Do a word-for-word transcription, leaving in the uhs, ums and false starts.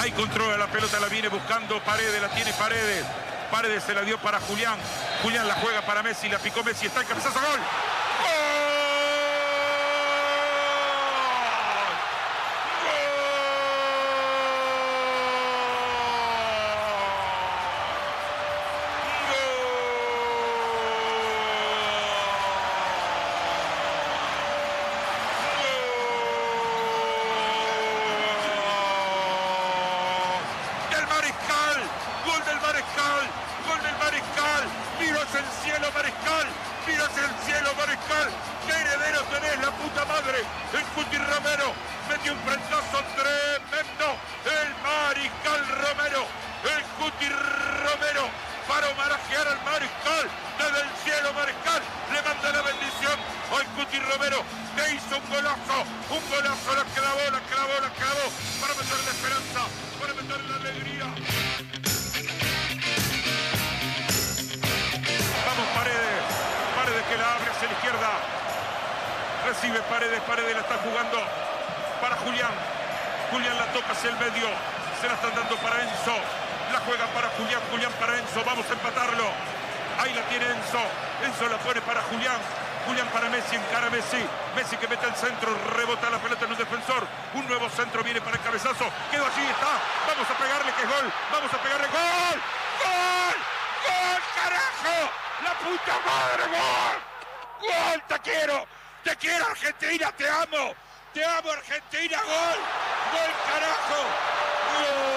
Ahí controla la pelota, la viene buscando Paredes, la tiene Paredes. Paredes se la dio para Julián. Julián la juega para Messi, la picó Messi, está el cabezazo, gol. Gol del Mariscal, gol del Mariscal, miro hacia el cielo Mariscal, miro hacia el cielo Mariscal, qué heredero tenés la puta madre, el Cuti Romero, metió un frentazo tremendo, el Mariscal Romero, el Cuti Romero, para homenajear al Mariscal, desde el cielo Mariscal, le manda la bendición al Cuti Romero, que hizo un golazo, un golazo, la clavó, la clavó, la clavó, para meter la esperanza, para meter la alegría. Paredes, Paredes que la abre hacia la izquierda, recibe Paredes, Paredes la está jugando para Julián, Julián la toca hacia el medio, se la están dando para Enzo, la juega para Julián, Julián para Enzo, vamos a empatarlo, ahí la tiene Enzo, Enzo la pone para Julián, Julián para Messi, encara Messi, Messi que mete el centro, rebota la pelota en un defensor, un nuevo centro viene para el cabezazo, quedó allí, está, vamos a pegarle que es gol, vamos a pegarle, gol, gol, gol, carajo. ¡La puta madre, gol! ¡Gol! ¡Te quiero! ¡Te quiero, Argentina! ¡Te amo! ¡Te amo, Argentina! ¡Gol! ¡Gol, carajo! ¡Gol!